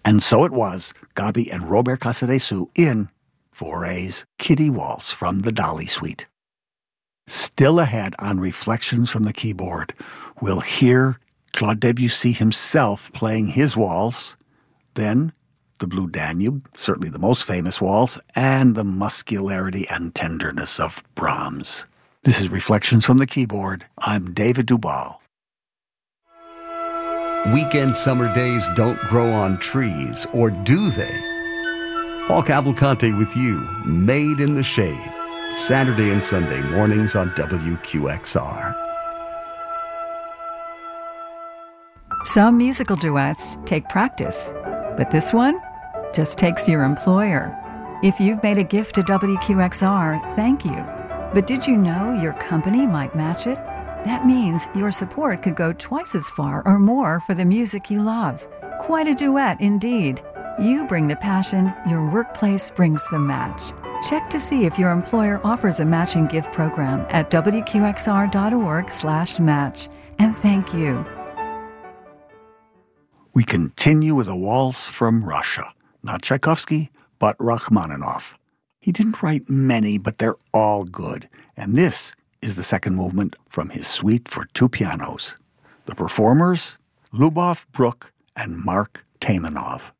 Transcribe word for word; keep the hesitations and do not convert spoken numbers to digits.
And so it was, Gabi and Robert Casadesus in Fauré's Kitty Waltz from the Dali Suite. Still ahead on Reflections from the Keyboard, we'll hear Claude Debussy himself playing his waltz, then the Blue Danube, certainly the most famous waltz, and the muscularity and tenderness of Brahms. This is Reflections from the Keyboard. I'm David Dubal. Weekend summer days don't grow on trees, or do they? Paul Cavalcante with you, Made in the Shade, Saturday and Sunday mornings on W Q X R. Some musical duets take practice, but this one just takes your employer. If you've made a gift to W Q X R, thank you. But did you know your company might match it? That means your support could go twice as far or more for the music you love. Quite a duet indeed. You bring the passion, your workplace brings the match. Check to see if your employer offers a matching gift program at W Q X R dot org slash match. And thank you. We continue with a waltz from Russia. Not Tchaikovsky, but Rachmaninoff. He didn't write many, but they're all good. And this is the second movement from his suite for two pianos. The performers, Lubov Brook and Mark Taimanov.